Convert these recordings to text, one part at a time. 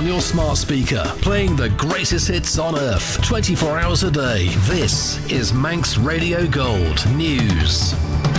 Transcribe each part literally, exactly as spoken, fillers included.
your smart speaker, playing the greatest hits on earth, twenty-four hours a day. This is Manx Radio Gold News.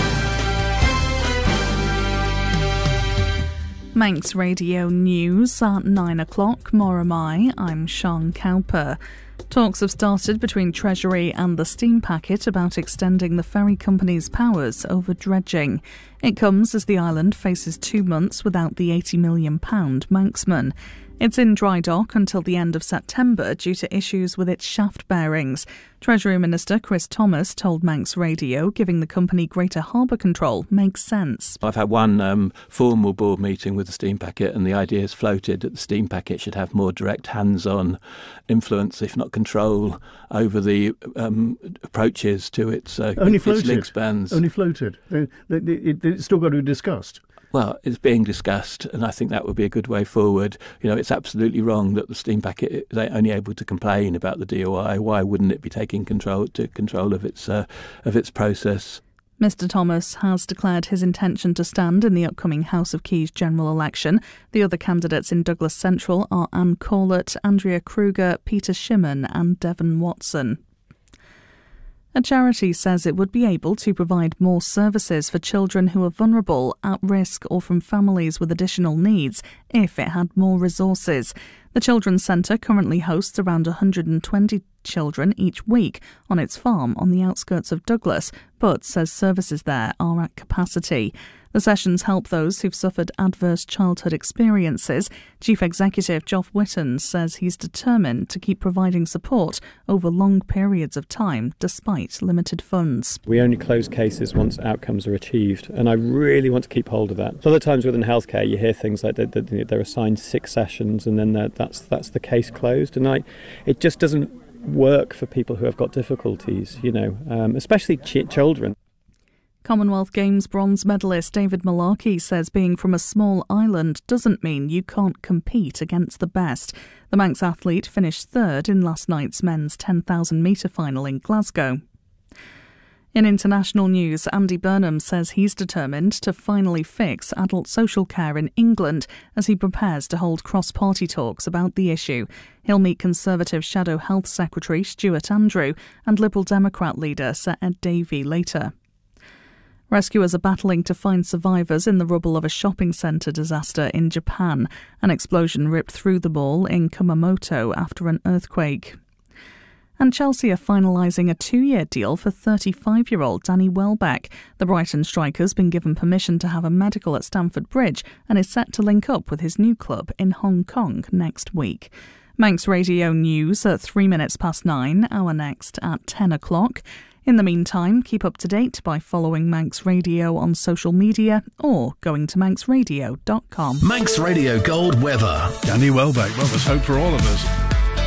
Manx Radio News at nine o'clock. More am I. I'm Sean Cowper. Talks have started between Treasury and the Steam Packet about extending the ferry company's powers over dredging. It comes as the island faces two months without the eighty million pounds Manxman. It's in dry dock until the end of September due to issues with its shaft bearings. Treasury Minister Chris Thomas told Manx Radio giving the company greater harbour control makes sense. I've had one um, formal board meeting with the Steam Packet, and the idea is floated that the Steam Packet should have more direct hands-on influence, if not control, over the um, approaches to its, uh, Only its floated. link spans. Only floated. It, it, it's still got to be discussed. Well, it's being discussed, and I think that would be a good way forward. You know, it's absolutely wrong that the Steam Packet is only able to complain about the D O I. Why wouldn't it be taking control to control of its uh, of its process? Mister Thomas has declared his intention to stand in the upcoming House of Keys general election. The other candidates in Douglas Central are Anne Corlett, Andrea Kruger, Peter Shimon and Devon Watson. A charity says it would be able to provide more services for children who are vulnerable, at risk or from families with additional needs if it had more resources. The Children's Centre currently hosts around one hundred twenty children each week on its farm on the outskirts of Douglas, but says services there are at capacity. The sessions help those who've suffered adverse childhood experiences. Chief Executive Geoff Whitton says he's determined to keep providing support over long periods of time despite limited funds. We only close cases once outcomes are achieved, and I really want to keep hold of that. Other times within healthcare you hear things like that, that they're assigned six sessions and then that's that's the case closed, and I, it just doesn't work for people who have got difficulties, you know, um, especially ch- children. Commonwealth Games bronze medalist David Malarkey says being from a small island doesn't mean you can't compete against the best. The Manx athlete finished third in last night's men's ten thousand metre final in Glasgow. In international news, Andy Burnham says he's determined to finally fix adult social care in England as he prepares to hold cross-party talks about the issue. He'll meet Conservative Shadow Health Secretary Stuart Andrew and Liberal Democrat leader Sir Ed Davey later. Rescuers are battling to find survivors in the rubble of a shopping centre disaster in Japan. An explosion ripped through the mall in Kumamoto after an earthquake. And Chelsea are finalising a two-year deal for thirty-five-year-old Danny Welbeck. The Brighton striker's been given permission to have a medical at Stamford Bridge and is set to link up with his new club in Hong Kong next week. Manx Radio News at three minutes past nine, our next at ten o'clock. In the meantime, keep up to date by following Manx Radio on social media or going to manx radio dot com. Manx Radio Gold weather. Danny Welbeck, well, there's hope for all of us.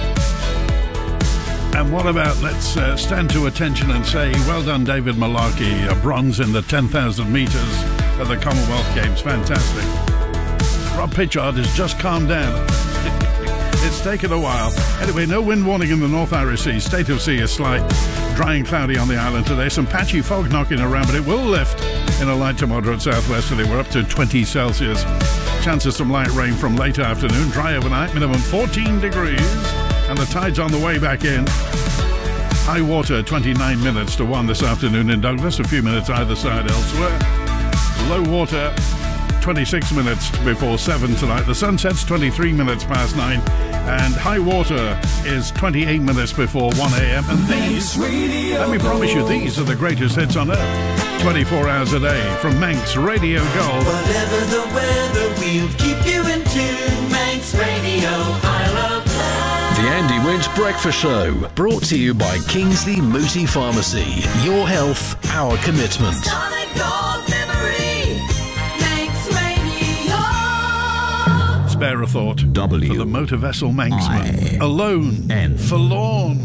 And what about, let's uh, stand to attention and say, well done, David Malarkey, a bronze in the ten thousand metres of the Commonwealth Games. Fantastic. Rob Pitchard has just calmed down. It's taken a while. Anyway, no wind warning in the North Irish Sea. State of sea is slight, dry and cloudy on the island today. Some patchy fog knocking around, but it will lift in a light to moderate southwesterly. We're up to twenty Celsius. Chance of some light rain from late afternoon. Dry overnight, minimum fourteen degrees. And the tide's on the way back in. High water, twenty-nine minutes to one this afternoon in Douglas. A few minutes either side elsewhere. Low water, twenty-six minutes before seven tonight. The sun sets twenty-three minutes past nine. And high water is twenty-eight minutes before one a.m. And these, let me promise you, these are the greatest hits on earth. twenty-four hours a day from Manx Radio Gold. Whatever the weather, we'll keep you in tune. Manx Radio, I love that. The Andy Winch Breakfast Show, brought to you by Kingsley Mooti Pharmacy. Your health, our commitment. Solid gold memory, Manx Radio. Spare a thought W for the motor vessel Manxman. I Alone, N forlorn.